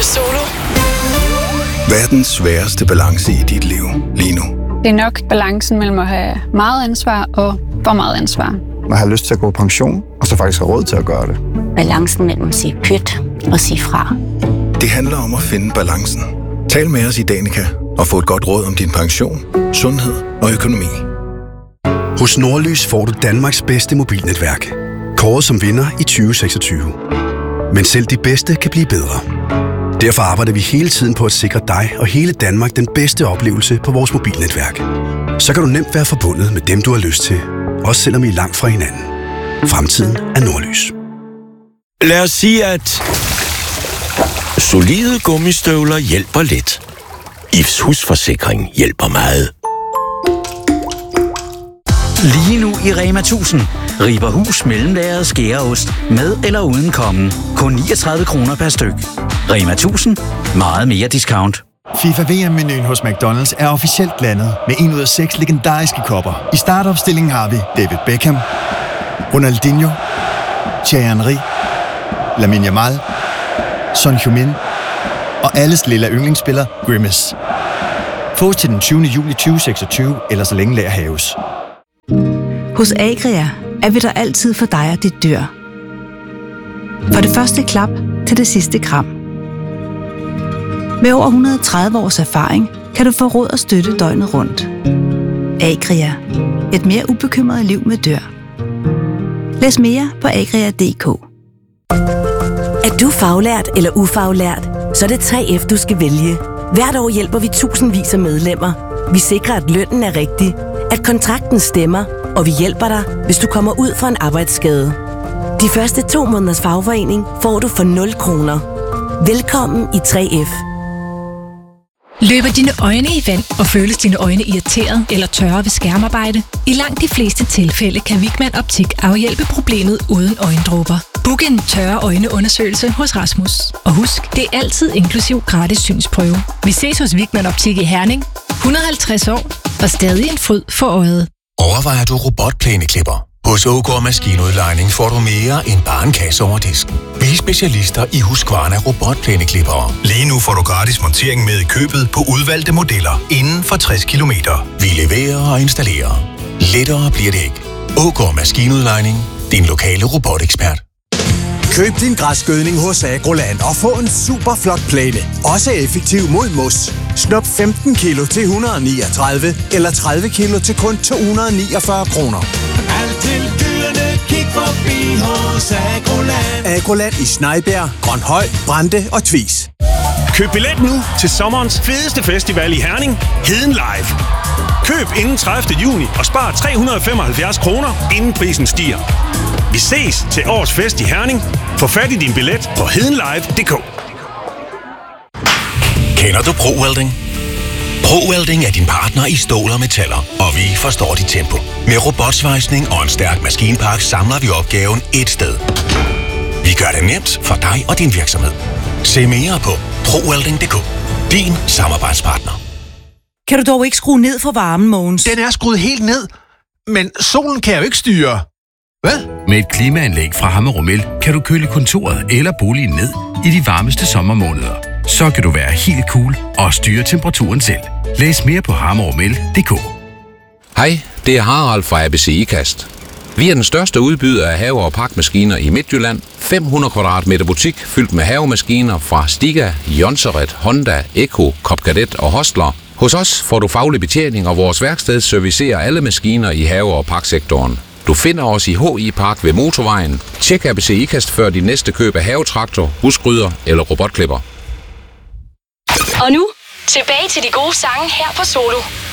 Solo. Verdens sværeste balance i dit liv lige nu. Det er nok balancen mellem at have meget ansvar og for meget ansvar. Man har lyst til at gå på pension, og så faktisk have råd til at gøre det. Balancen mellem at sige pyt og sige fra. Det handler om at finde balancen. Tal med os i Danica og få et godt råd om din pension, sundhed og økonomi. Hos Nordlys får du Danmarks bedste mobilnetværk. Kåret som vinder i 2026. Men selv de bedste kan blive bedre. Derfor arbejder vi hele tiden på at sikre dig og hele Danmark den bedste oplevelse på vores mobilnetværk. Så kan du nemt være forbundet med dem, du har lyst til. Også selvom I er langt fra hinanden. Fremtiden er Nordlys. Lad os sige, at solide gummistøvler hjælper lidt. IFs husforsikring hjælper meget. Lige nu i Rema 1000. Riber hus mellemlagret skæreost med eller uden kommen. Kun 39 kroner per styk. Rema 1000. Meget mere discount. FIFA VM-menuen hos McDonald's er officielt landet med 1 ud af 6 legendariske kopper. I startopstillingen har vi David Beckham, Ronaldinho, Thierry Henry, Lamine Yamal, Son Heung-min og alles lille yndlingsspiller Grimace. Fås til den 20. juli 2026, eller så længe lager haves. Hos Agria er vi der altid for dig og dit dyr. For det første klap til det sidste kram. Med over 130 års erfaring kan du få råd og støtte døgnet rundt. Agria. Et mere ubekymret liv med dyr. Læs mere på agria.dk. Er du faglært eller ufaglært, så er det 3F, du skal vælge. Hvert år hjælper vi tusindvis af medlemmer. Vi sikrer, at lønnen er rigtig, at kontrakten stemmer, og vi hjælper dig, hvis du kommer ud for en arbejdsskade. De første 2 måneders fagforening får du for 0 kroner. Velkommen i 3F. Løber dine øjne i vand, og føles dine øjne irriteret eller tørre ved skærmarbejde? I langt de fleste tilfælde kan Wigman Optik afhjælpe problemet uden øjendråber. Book en tørre øjneundersøgelse hos Rasmus. Og husk, det er altid inklusiv gratis synsprøve. Vi ses hos Wigman Optik i Herning. 150 år og stadig en fryd for øjet. Overvejer du robotplæneklipper? Hos OK Maskinudlejning får du mere end bare en kasse over disken. Vi er specialister i Husqvarna robotplæneklippere. Lige nu får du gratis montering med i købet på udvalgte modeller inden for 60 km. Vi leverer og installerer. Lettere bliver det ikke. OK Maskinudlejning. Din lokale robotekspert. Køb din græsgødning hos Agroland og få en super flot plæne. Også effektiv mod mos. Snop 15 kilo til 139 eller 30 kilo til kun 249 kroner. Altid dyrene, kig forbi hos Agroland. Agroland i Snejbjerg, Grønhøj, Brande og Tvis. Køb billet nu til sommerens fedeste festival i Herning, Heden Live. Køb inden 30. juni og spar 375 kroner, inden prisen stiger. Vi ses til årets fest i Herning. Få fat i din billet på hedenlive.dk. Kender du ProWelding? ProWelding er din partner i stål og metaller, og vi forstår dit tempo. Med robotsvejsning og en stærk maskinpark samler vi opgaven ét sted. Vi gør det nemt for dig og din virksomhed. Se mere på ProWelding.dk. Din samarbejdspartner. Kan du dog ikke skrue ned for varmen, Mogens? Den er skruet helt ned, men solen kan jeg jo ikke styre. Hvad? Med et klimaanlæg fra Hammerum El kan du køle kontoret eller boligen ned i de varmeste sommermåneder. Så kan du være helt cool og styre temperaturen selv. Læs mere på hammerumel.dk. Hej, det er Harald fra ABC IKAST. Vi er den største udbyder af have- og pakmaskiner i Midtjylland. 500 kvadratmeter butik fyldt med havemaskiner fra Stiga, Jonseret, Honda, Eko, Copcadet og Hostler. Hos os får du faglig betjening, og vores værksted servicerer alle maskiner i have- og paksektoren. Du finder os i HI Park ved Motorvejen. Tjek ABC IKAST før din næste køb af havetraktor, husgryder eller robotklipper. Og nu, tilbage til de gode sange her på Solo.